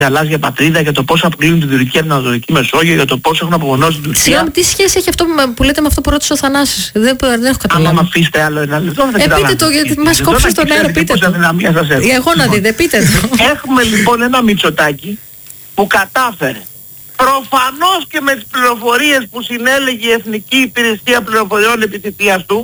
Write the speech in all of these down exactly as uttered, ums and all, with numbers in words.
γαλάζια πατρίδα, για το πώς αποκλίνουν την Τουρκία από την Ανατολική Μεσόγειο, για το πώς έχουν απομονώσει την Τουρκία. Συγγνώμη, τι σχέση έχει αυτό που λέτε με αυτό που ρώτησε ο Θανάσης? Δεν, δεν έχω καταλάβει. Αν με αφήσετε άλλο ένα λεπτό, θα ε, πείτε το, γιατί μας κόψε τον αέρα, πείτε το. Εγώ να δείτε, πείτε το. Έχουμε λοιπόν ένα Μητσοτάκη που κατάφερε, προφανώς και με τις πληροφορίες που συνέλεγε η Εθνική Υπηρεσία Πληροφοριών επί θητείας του,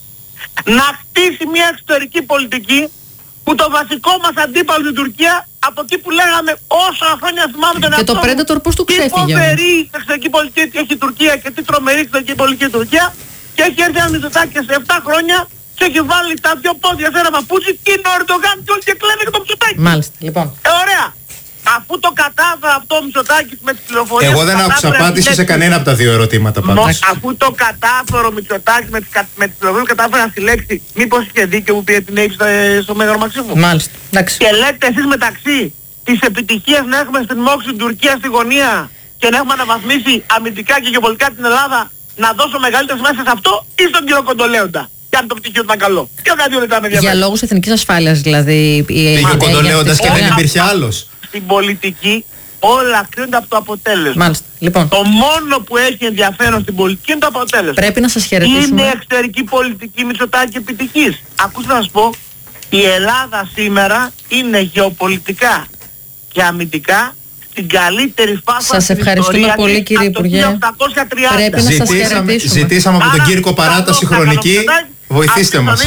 να χτίσει μια εξωτερική πολιτική που το βασικό μας αντίπαλο στην Τουρκία, από εκεί που λέγαμε όσα χρόνια θυμάμαι τον εαυτό μου, και το Predator πώς του ξέφυγε. Τι φοβερή εξωτερική πολιτική έχει η Τουρκία και τι τρομερή εξωτερική πολιτική η Τουρκία, και έχει έρθει ένα Μητσοτάκη σε επτά χρόνια και έχει βάλει τα δυο πόδια σε ένα παπούτσι και είναι ο Ερντογάν και όλοι και κλαίνε και το Μητσοτάκη. Μάλιστα, λοιπόν. Ε, ωραία. Αφού το κατάφερε αυτό ο Μητσοτάκης με τις πληροφορίες... Εγώ δεν άκουσα απάντηση σε κανένα από τα δύο ερωτήματα πάντως. Αφού το κατάφερε ο Μητσοτάκης με τις, με τις πληροφορίες που κατάφερε να συλλέξει, μήπως είχε δίκιο που πήρε την Αίγυπη στο, στο Μέγαρο Μαξίμου? Μάλιστα, εντάξει. Και λέτε εσείς μεταξύ της επιτυχίας να έχουμε στην μόξη την Τουρκία στη γωνία και να έχουμε αναβαθμίσει αμυντικά και γεωπολιτικά την Ελλάδα, να δώσω μεγαλύτερες μέσα σε αυτό ή στον κύριο Κοντολέοντα? Και αν το πτυχίο ήταν καλό. Και τα δύο λεπτά με διαβάζει. Για λόγους εθνικής ασφάλειας δηλαδή. Πήγε ο Κοντολέοντας και δεν υπήρχε άλλος. Στην πολιτική όλα κρίνονται από το αποτέλεσμα. Μάλιστα. Λοιπόν. Το μόνο που έχει ενδιαφέρον στην πολιτική είναι το αποτέλεσμα. Πρέπει να σας χαιρετήσουμε. Είναι εξωτερική πολιτική Μητσοτάκη επιτυχής. Ακούστε να σας πω, η Ελλάδα σήμερα είναι γεωπολιτικά και αμυντικά στην καλύτερη φάση. Σας ευχαριστούμε πολύ κύριε Υπουργέ. Πρέπει να σας χαιρετήσουμε. Ζητήσαμε από τον Κύρκο παράταση χρονική. Βοηθήστε μας.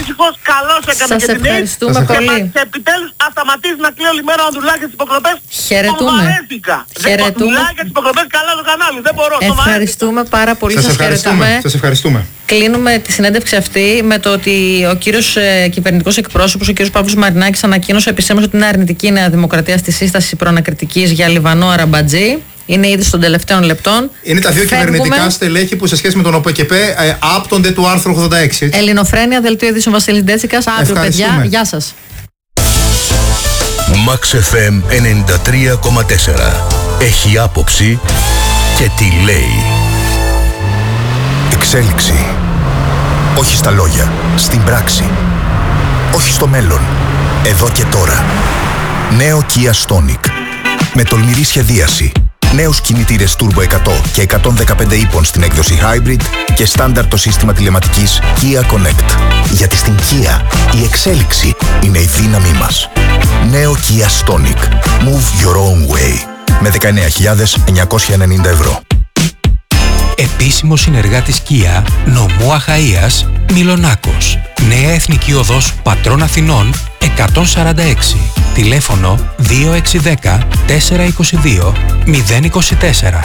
Σας ευχαριστούμε πολύ. Και επιτέλους ας σταματήσει να κλαίω λιμένα να δουλάει για τις υποκλοπές. Χαιρετούμε. Χαιρετούμε. Για τις υποκλοπές καλά το κανάλι. Δεν μπορώ. Ευχαριστούμε πάρα πολύ. Σας ευχαριστούμε. Σας ευχαριστούμε. Κλείνουμε τη συνέντευξη αυτή με το ότι ο κύριος ε, κυβερνητικός εκπρόσωπος, ο κύριος Παύλος Μαρινάκης, ανακοίνωσε επισήμως ότι είναι αρνητική η Νέα Δημοκρατία στη σύσταση προανακριτικής για Λιβανό Αραμπατζή. Είναι ήδη των τελευταίων λεπτών. Είναι τα δύο Φεύγουμε. κυβερνητικά στελέχη που σε σχέση με τον ΟΠΕΚΕΠΕ ε, άπτονται του άρθρου ογδόντα έξι. Έτσι. Ελληνοφρένεια, δελτίο ειδήσεων Βασίλης Ντέτσικας. Αύριο, παιδιά. Γεια σας. Max εφ εμ ενενήντα τρία κόμμα τέσσερα. Έχει άποψη και τι λέει. Εξέλιξη. Όχι στα λόγια, στην πράξη. Όχι στο μέλλον, εδώ και τώρα. Νέο Kia Stonic. Με τολμηρή σχεδίαση. Νέους κινητήρες Turbo εκατό και εκατόν δεκαπέντε ύπων στην έκδοση Hybrid και στάνταρ το σύστημα τηλεματικής Kia Connect. Γιατί στην Kia η εξέλιξη είναι η δύναμή μας. Νέο Kia Stonic. Move your own way. Με δεκαεννέα χιλιάδες εννιακόσια ενενήντα ευρώ. Επίσημος συνεργάτης Kia, νομού Αχαΐας, Μιλονάκος. Νέα Εθνική Οδός Πατρών Αθηνών εκατόν σαράντα έξι. Τηλέφωνο δύο έξι ένα μηδέν τέσσερα δύο δύο μηδέν είκοσι τέσσερα.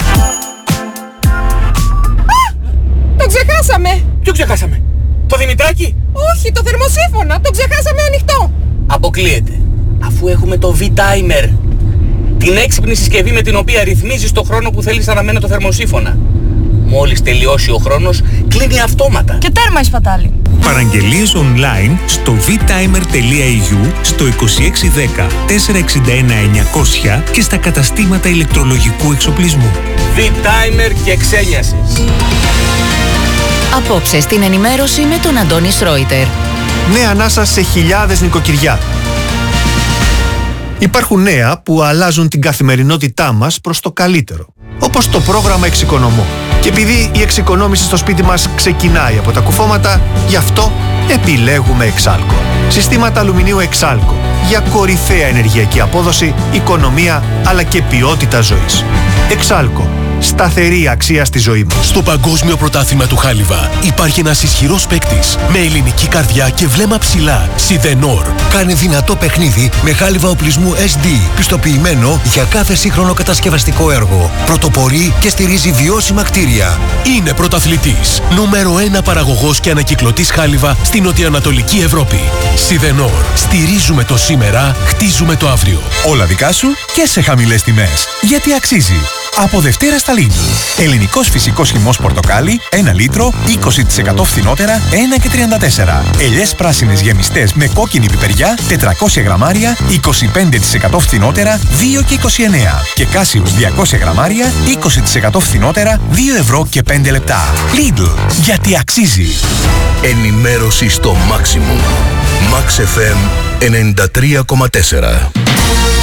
Το ξεχάσαμε! Ποιο ξεχάσαμε? Το Δημητράκη? Όχι, το θερμοσύφωνα! Το ξεχάσαμε ανοιχτό! Αποκλείεται. Αφού έχουμε το V-Timer. Την έξυπνη συσκευή με την οποία ρυθμίζεις το χρόνο που θέλεις αναμένω το θερμοσύφωνα. Μόλις τελειώσει ο χρόνος, κλείνει αυτόματα. Και τέρμα η σπατάλη. Παραγγελίες online στο βιτάιμερ τελεία ι γιου, στο είκοσι έξι δέκα τετρακόσια εξήντα ένα εννιακόσια και στα καταστήματα ηλεκτρολογικού εξοπλισμού. V-Timer και ξένιασης. Απόψε στην ενημέρωση με τον Αντώνη Σρόιτερ. Νέα ανάσα σε χιλιάδες νοικοκυριά. Υπάρχουν νέα που αλλάζουν την καθημερινότητά μας προς το καλύτερο. Όπως το πρόγραμμα Εξοικονομώ. Και επειδή η εξοικονόμηση στο σπίτι μας ξεκινάει από τα κουφώματα, γι' αυτό επιλέγουμε Εξάλκο. Συστήματα αλουμινίου Εξάλκο. Για κορυφαία ενεργειακή απόδοση, οικονομία αλλά και ποιότητα ζωής. Εξάλκο. Σταθερή αξία στη ζωή μας. Στο Παγκόσμιο Πρωτάθλημα του Χάλιβα υπάρχει ένας ισχυρός παίκτης με ελληνική καρδιά και βλέμμα ψηλά. Σιδενόρ. Κάνε δυνατό παιχνίδι με χάλιβα οπλισμού ες ντι, πιστοποιημένο για κάθε σύγχρονο κατασκευαστικό έργο. Πρωτοπορεί και στηρίζει βιώσιμα κτίρια. Είναι πρωταθλητής. Νούμερο ένα παραγωγός και ανακυκλωτής χάλιβα στην νοτιοανατολική Ευρώπη. Σιδενόρ. Στηρίζουμε το σήμερα, χτίζουμε το αύριο. Όλα δικά σου και σε χαμηλές τιμές. Γιατί αξίζει. Από Δευτέρα στα Lidl. Ελληνικός φυσικός χυμός πορτοκάλι, ένα λίτρο, είκοσι τοις εκατό φθηνότερα, ένα και τριάντα τέσσερα. Ελιές πράσινες γεμιστές με κόκκινη πιπεριά, τετρακόσια γραμμάρια, είκοσι πέντε τοις εκατό φθηνότερα, δύο και είκοσι εννέα. Και κάσιους διακόσια γραμμάρια, είκοσι τοις εκατό φθηνότερα, δύο ευρώ και πέντε λεπτά. Lidl. Γιατί αξίζει. Ενημέρωση στο Maximum. Max εφ εμ ενενήντα τρία κόμμα τέσσερα.